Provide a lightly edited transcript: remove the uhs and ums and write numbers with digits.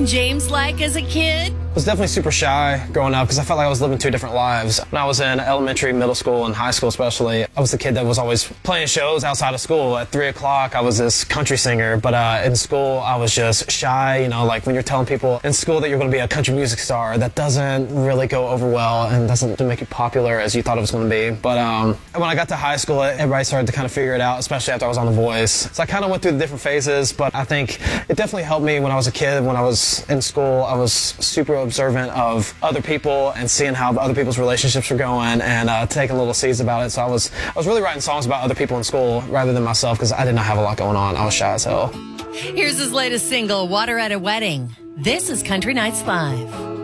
James like as a kid? I was definitely super shy growing up because I felt like I was living two different lives. When I was in elementary, middle school, and high school especially, I was the kid that was always playing shows outside of school. At 3 o'clock, I was this country singer, but in school, I was just shy. You know, like when you're telling people in school that you're going to be a country music star, that doesn't really go over well and doesn't make you popular as you thought it was going to be. But when I got to high school, everybody started to kind of figure it out, especially after I was on The Voice. So I kind of went through the different phases, but I think it definitely helped me when I was a kid. When I was in school, I was super observant of other people and seeing how other people's relationships were going and taking little seeds about it. So I was really writing songs about other people in school rather than myself because I did not have a lot going on. I was shy as hell. Here's his latest single, Water at a Wedding. This is Country Nights Live.